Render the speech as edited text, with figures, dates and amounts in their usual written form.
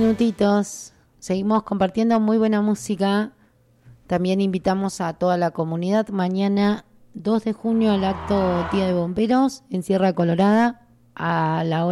minutitos. Seguimos compartiendo muy buena música. También invitamos a toda la comunidad mañana 2 de junio al acto Día de Bomberos en Sierra Colorada a la hora